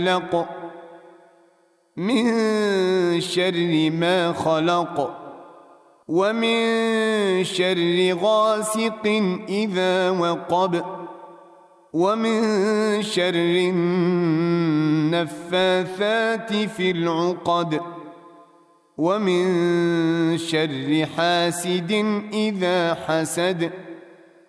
خلق من شر ما خلق ومن شر غاسق إذا وقب ومن شر النفاثات في العقد ومن شر حاسد إذا حسد